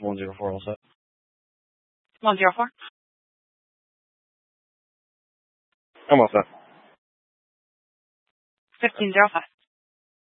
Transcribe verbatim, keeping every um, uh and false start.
one zero four, all set. one zero four. I'm all set. fifteen zero five.